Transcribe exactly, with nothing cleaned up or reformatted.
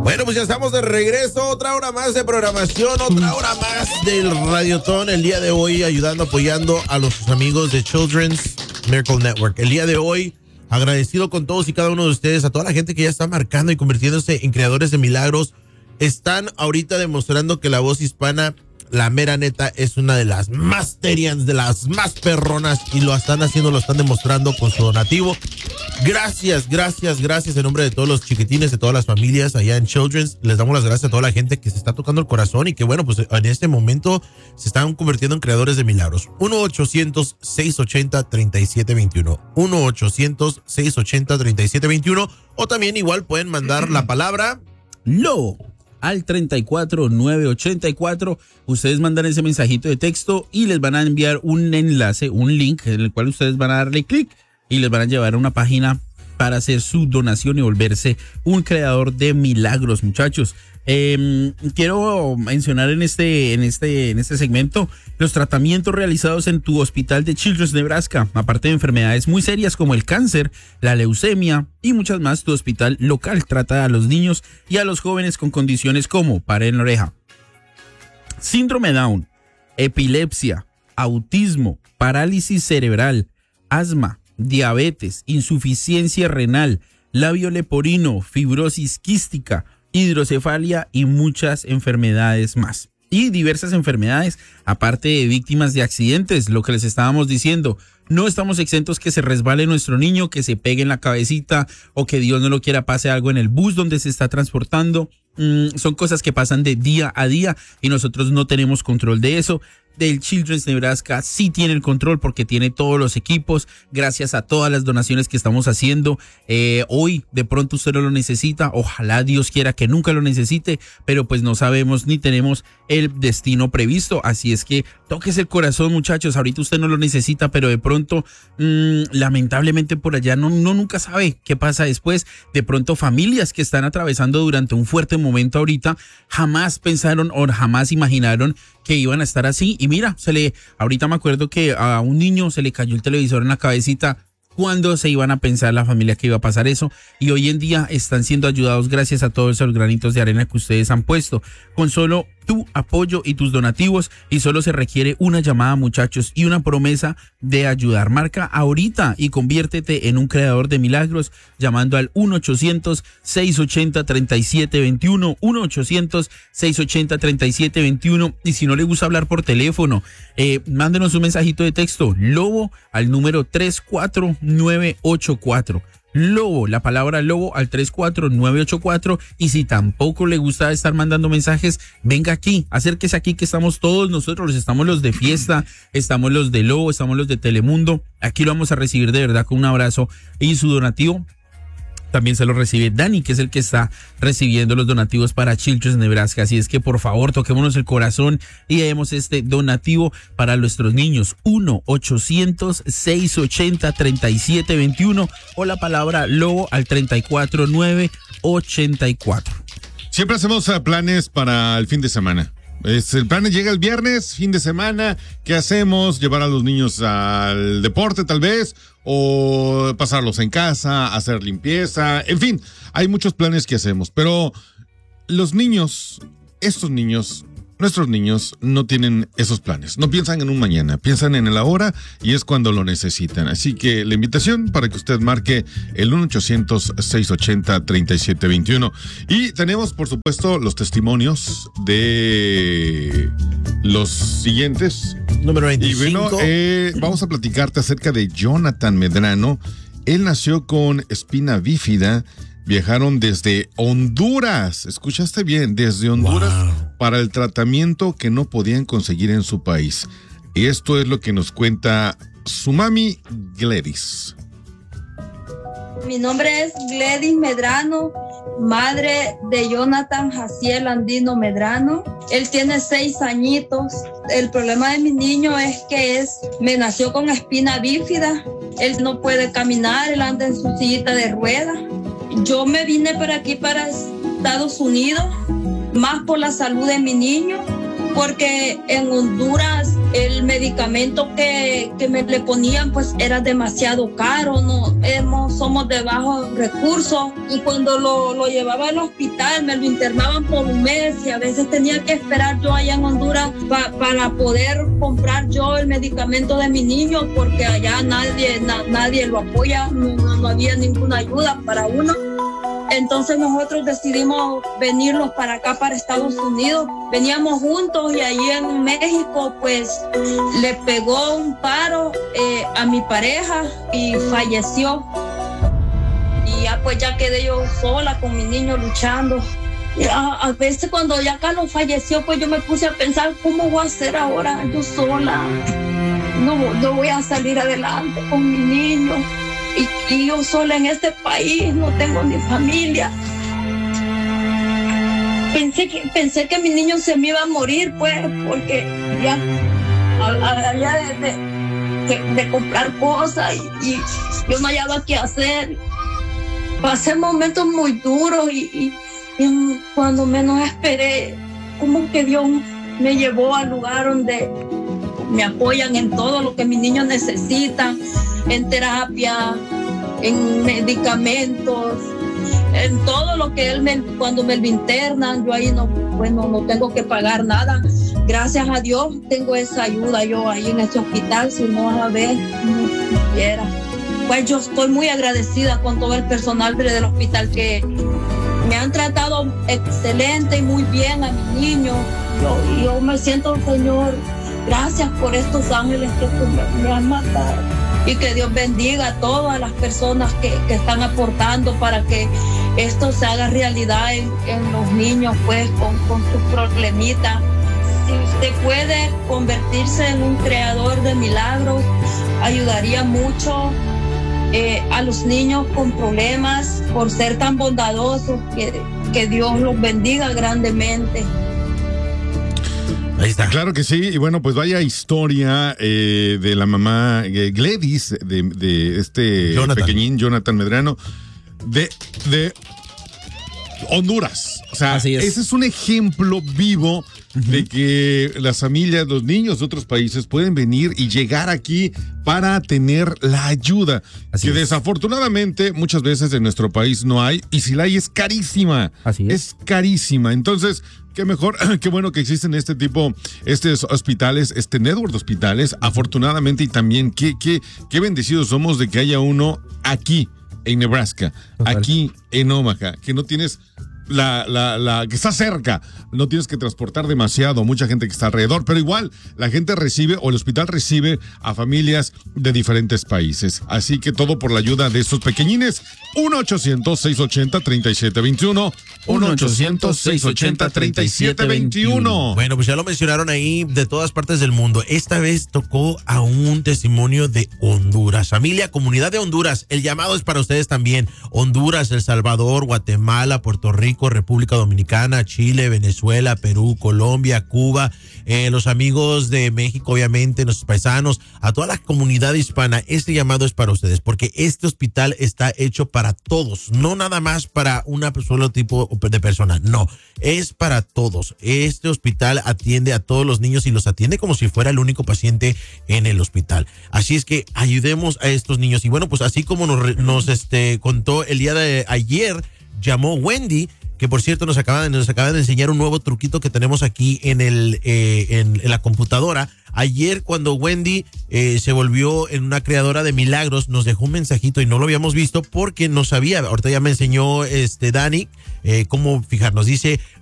Bueno, pues ya estamos de regreso, otra hora más de programación, otra hora más del Radiotón, el día de hoy ayudando, apoyando a los amigos de Children's Miracle Network. El día de hoy, agradecido con todos y cada uno de ustedes, a toda la gente que ya está marcando y convirtiéndose en creadores de milagros. Están ahorita demostrando que la voz hispana, la mera neta, es una de las más terians, de las más perronas, y lo están haciendo, lo están demostrando con su donativo. Gracias, gracias, gracias en nombre de todos los chiquitines, de todas las familias allá en Children's. Les damos las gracias a toda la gente que se está tocando el corazón y que, bueno, pues en este momento se están convirtiendo en creadores de milagros. uno ochocientos, seiscientos ochenta, treinta y siete veintiuno. uno ochocientos, seiscientos ochenta, treinta y siete veintiuno. O también igual pueden mandar la palabra LOBO al treinta y cuatro nueve ochenta y cuatro. Ustedes mandan ese mensajito de texto y les van a enviar un enlace, un link en el cual ustedes van a darle clic y les van a llevar a una página para hacer su donación y volverse un creador de milagros, muchachos. Eh, quiero mencionar en este, en este, en este segmento los tratamientos realizados en tu hospital de Children's Nebraska. Aparte de enfermedades muy serias como el cáncer, la leucemia y muchas más, tu hospital local trata a los niños y a los jóvenes con condiciones como pared en la oreja, síndrome Down, epilepsia, autismo, parálisis cerebral, asma, diabetes, insuficiencia renal, labio leporino, fibrosis quística, hidrocefalia y muchas enfermedades más. Y diversas enfermedades, aparte de víctimas de accidentes, lo que les estábamos diciendo. No estamos exentos que se resbale nuestro niño, que se pegue en la cabecita o que Dios no lo quiera pase algo en el bus donde se está transportando. Mm, son cosas que pasan de día a día y nosotros no tenemos control de eso. Del Children's Nebraska sí tiene el control porque tiene todos los equipos, gracias a todas las donaciones que estamos haciendo. Eh, hoy de pronto usted no lo necesita, ojalá Dios quiera que nunca lo necesite, pero pues no sabemos ni tenemos el destino previsto, así es que tóquese el corazón, muchachos. Ahorita usted no lo necesita, pero de pronto mmm, lamentablemente por allá no, no nunca sabe qué pasa después. De pronto familias que están atravesando durante un fuerte momento ahorita jamás pensaron o jamás imaginaron que iban a estar así. Y mira, se le, ahorita me acuerdo que a un niño se le cayó el televisor en la cabecita. ¿Cuándo se iban a pensar la familia que iba a pasar eso? Y hoy en día están siendo ayudados gracias a todos esos granitos de arena que ustedes han puesto. Con solo tu apoyo y tus donativos, y solo se requiere una llamada, muchachos, y una promesa de ayudar. Marca ahorita y conviértete en un creador de milagros llamando al uno ochocientos, seiscientos ochenta, treinta y siete veintiuno, uno ochocientos, seiscientos ochenta, treinta y siete veintiuno. Y si no le gusta hablar por teléfono, eh, mándenos un mensajito de texto, LOBO, al número tres cuatro nueve ocho cuatro. LOBO, la palabra LOBO al tres cuatro nueve ocho cuatro. Y si tampoco le gusta estar mandando mensajes, venga aquí, acérquese aquí que estamos todos nosotros, estamos los de fiesta, estamos los de LOBO, estamos los de Telemundo. Aquí lo vamos a recibir de verdad con un abrazo, y su donativo también se lo recibe Dani, que es el que está recibiendo los donativos para Children's Nebraska. Así es que por favor toquémonos el corazón y demos este donativo para nuestros niños. uno ochocientos, seiscientos ochenta, treinta y siete veintiuno o la palabra LOBO al treinta y cuatro nueve ochenta y cuatro. Siempre hacemos planes para el fin de semana. Es, el plan llega el viernes, fin de semana. ¿Qué hacemos? Llevar a los niños al deporte tal vez, o pasarlos en casa, hacer limpieza, en fin, hay muchos planes que hacemos, pero los niños, estos niños, nuestros niños no tienen esos planes, no piensan en un mañana, piensan en el ahora, y es cuando lo necesitan. Así que la invitación para que usted marque el uno ochocientos, seiscientos ochenta, treinta y siete veintiuno. Y tenemos, por supuesto, los testimonios de los siguientes. Número veinticinco. Y bueno, eh, vamos a platicarte acerca de Jonathan Medrano. Él nació con espina bífida. Viajaron desde Honduras, escuchaste bien, desde Honduras, wow, para el tratamiento que no podían conseguir en su país. Y esto es lo que nos cuenta su mami, Gladys. Mi nombre es Gladys Medrano, madre de Jonathan Jaciel Andino Medrano. Él tiene seis añitos. El problema de mi niño es que es, me nació con espina bífida. Él no puede caminar, él anda en su sillita de ruedas. Yo me vine para aquí, para Estados Unidos, más por la salud de mi niño, porque en Honduras el medicamento que, que me le ponían pues era demasiado caro, no hemos, somos de bajos recursos, y cuando lo, lo llevaba al hospital me lo internaban por un mes y a veces tenía que esperar yo allá en Honduras pa, para poder comprar yo el medicamento de mi niño, porque allá nadie, na, nadie lo apoya, no, no, no había ninguna ayuda para uno. Entonces nosotros decidimos venirnos para acá, para Estados Unidos. Veníamos juntos y allí en México pues le pegó un paro eh, a mi pareja y falleció. Y ya pues ya quedé yo sola con mi niño luchando. Y a, a veces cuando ya Carlos falleció pues yo me puse a pensar, ¿cómo voy a hacer ahora yo sola? No, no voy a salir adelante con mi niño. Y, y yo sola en este país, no tengo ni familia. Pensé que, pensé que mi niño se me iba a morir, pues, porque ya había de, de, de, de comprar cosas y, y yo no hallaba qué hacer. Pasé momentos muy duros y, y, y cuando menos esperé, como que Dios me llevó al lugar donde me apoyan en todo lo que mis niños necesitan, en terapia, en medicamentos, en todo lo que él me, cuando me lo internan, yo ahí no, bueno, no tengo que pagar nada. Gracias a Dios tengo esa ayuda yo ahí en este hospital, si no a ver, no quisiera. Pues yo estoy muy agradecida con todo el personal del hospital que me han tratado excelente y muy bien a mi niño. Yo, yo me siento, Señor, gracias por estos ángeles que tú me, me has matado. Y que Dios bendiga a todas las personas que, que están aportando para que esto se haga realidad en, en los niños, pues, con, con sus problemitas. Si usted puede convertirse en un creador de milagros, ayudaría mucho eh, a los niños con problemas por ser tan bondadosos. Que, que Dios los bendiga grandemente. Ahí está. Claro que sí, y bueno, pues vaya historia eh, de la mamá eh, Gladys, de, de este Jonathan. pequeñín Jonathan Medrano, de, de Honduras. O sea, es. ese es un ejemplo vivo uh-huh. de que las familias, los niños de otros países pueden venir y llegar aquí para tener la ayuda. Así que es. Desafortunadamente muchas veces en nuestro país no hay, y si la hay es carísima. Así es. Es carísima. Entonces, qué mejor, qué bueno que existen este tipo, estos hospitales, este network de hospitales, afortunadamente, y también qué, qué, qué bendecidos somos de que haya uno aquí en Nebraska, total. Aquí en Omaha, que no tienes la, la, la, que está cerca, no tienes que transportar demasiado, mucha gente que está alrededor, pero igual la gente recibe, o el hospital recibe a familias de diferentes países. Así que todo por la ayuda de estos pequeñines. uno ochocientos, seiscientos ochenta, treinta y siete veintiuno. uno ochocientos, seiscientos ochenta, treinta y siete veintiuno. Bueno, pues ya lo mencionaron ahí de todas partes del mundo. Esta vez tocó a un testimonio de Honduras. Familia, comunidad de Honduras, el llamado es para ustedes también. Honduras, El Salvador, Guatemala, Puerto Rico, República Dominicana, Chile, Venezuela, Perú, Colombia, Cuba, eh, los amigos de México, obviamente, nuestros paisanos, a toda la comunidad hispana. Este llamado es para ustedes, porque este hospital está hecho para todos, no nada más para una solo tipo de persona, no, es para todos. Este hospital atiende a todos los niños y los atiende como si fuera el único paciente en el hospital. Así es que ayudemos a estos niños. Y bueno, pues así como nos, nos este, contó el día de ayer, llamó Wendy, que por cierto nos acaban, nos acaban de enseñar un nuevo truquito que tenemos aquí en el eh, en, en la computadora. Ayer cuando Wendy eh, se volvió en una creadora de milagros, nos dejó un mensajito y no lo habíamos visto porque no sabía. Ahorita ya me enseñó este Dani eh, cómo fijarnos. Dice: